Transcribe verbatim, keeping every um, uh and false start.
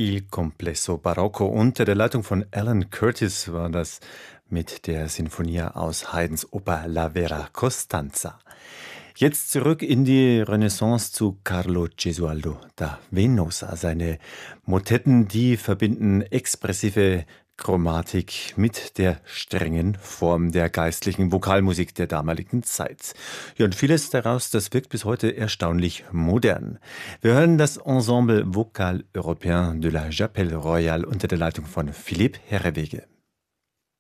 Il Complesso Barocco unter der Leitung von Alan Curtis war das mit der Sinfonia aus Haydns Oper La Vera Costanza. Jetzt zurück in die Renaissance zu Carlo Gesualdo da Venosa. Seine Motetten, die verbinden expressive Chromatik mit der strengen Form der geistlichen Vokalmusik der damaligen Zeit. Ja, und vieles daraus, das wirkt bis heute erstaunlich modern. Wir hören das Ensemble Vocal Européen de la Chapelle Royale unter der Leitung von Philippe Herrewege.